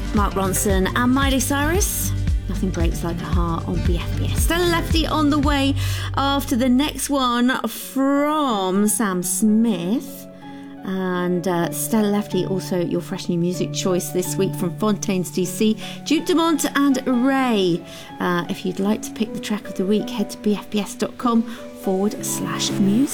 Mark Ronson and Miley Cyrus. Nothing breaks like a heart on BFBS. Stella Lefty on the way after the next one from Sam Smith. And Stella Lefty, also your fresh new music choice this week from Fontaines DC, Duke Dumont and Ray. If you'd like to pick the track of the week, head to bfbs.com/music.